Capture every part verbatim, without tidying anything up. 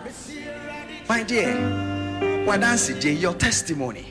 My dear, what dance your testimony?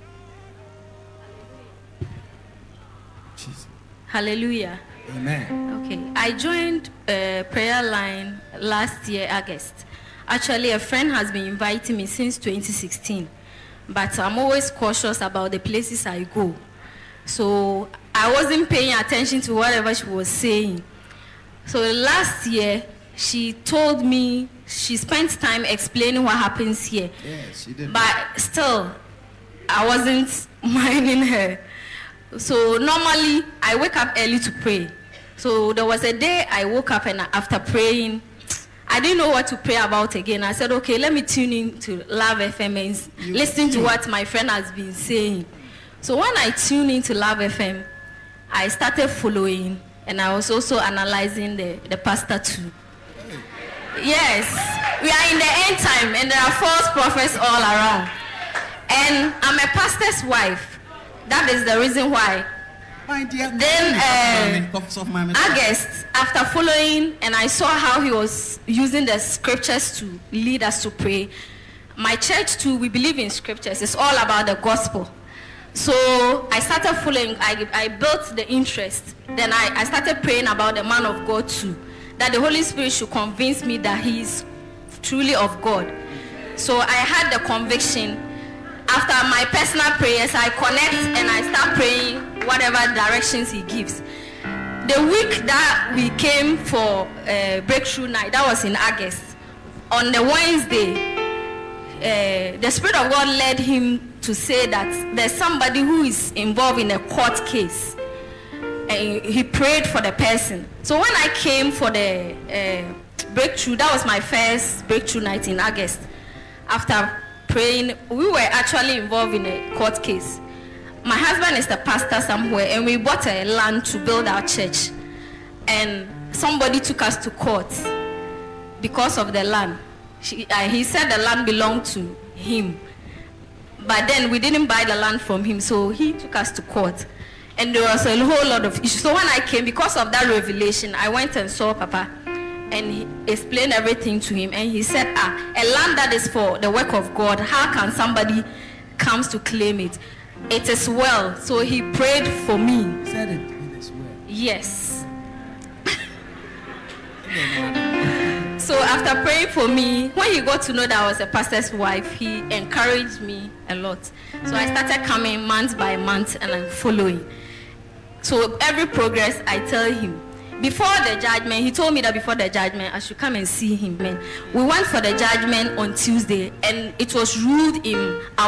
Hallelujah. Amen. Okay, I joined a prayer line last year, August. Actually, a friend has been inviting me since twenty sixteen, but I'm always cautious about the places I go. So I wasn't paying attention to whatever she was saying. So last year, she told me she spent time explaining what happens here. Yes, she did. But still, I wasn't minding her. So normally, I wake up early to pray. So there was a day I woke up and after praying, I didn't know what to pray about again. I said, okay, let me tune in to Love F M and listen to what my friend has been saying. So when I tuned into Love F M, I started following and I was also analyzing the, the pastor too. Yes, we are in the end time and there are false prophets all around. And I'm a pastor's wife. That is the reason why. My dear, then uh, August, after following and I saw how he was using the scriptures to lead us to pray, my church too, we believe in scriptures. It's all about the gospel. So I started following, I, I built the interest. Then I, I started praying about the man of God too, that the Holy Spirit should convince me that he is truly of God. So I had the conviction. After my personal prayers, I connect and I start praying whatever directions he gives. The week that we came for uh, breakthrough night, that was in August. On the Wednesday, uh, the Spirit of God led him to say that there's somebody who is involved in a court case. And he prayed for the person. So when I came for the uh, breakthrough, that was my first breakthrough night in August. After praying, we were actually involved in a court case. My husband is the pastor somewhere and we bought a land to build our church. And somebody took us to court because of the land. She, uh, he said the land belonged to him. But then we didn't buy the land from him, so he took us to court. And there was a whole lot of issues. So when I came, because of that revelation, I went and saw Papa. And he explained everything to him. And he said, ah, a land that is for the work of God, how can somebody comes to claim it? It is well. So he prayed for me. He said it, it is well. Yes. So after praying for me, when he got to know that I was a pastor's wife, he encouraged me a lot. So I started coming month by month and I'm following. So every progress I tell him. Before the judgment, he told me that before the judgment, I should come and see him. Man, we went for the judgment on Tuesday, and it was ruled in our